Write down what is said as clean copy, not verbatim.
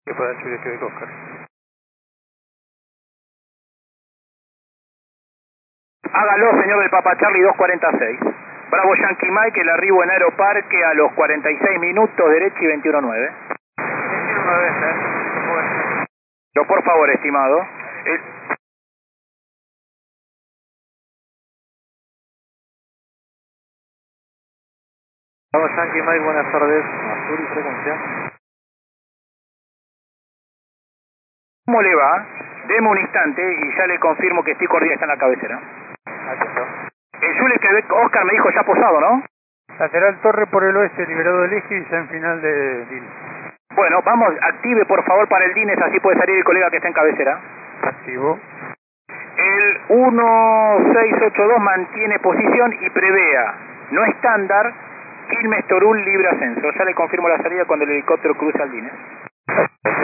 Que para el Chile Quebec Oscar. Hágalo, señor del Papa Charlie 246. Bravo Yankee Mike, el arribo en Aeroparque a los 46 minutos, derecha y 21.9. 21.9, No, por favor, estimado. Bravo Yankee Mike, buenas tardes. Azul y frecuencia. ¿Cómo le va? Deme un instante y ya le confirmo que estoy cordial, está en la cabecera. Atento. El Jules Quebec Oscar me dijo ya posado, ¿no? Lateral Torre por el oeste, liberado del eje y ya en final de DIL. Bueno, vamos, active por favor para el DINES, así puede salir el colega que está en cabecera. Activo. El 1682 mantiene posición y prevea, no estándar, Quilmes Torul libre ascenso. Ya le confirmo la salida cuando el helicóptero cruza el DINES.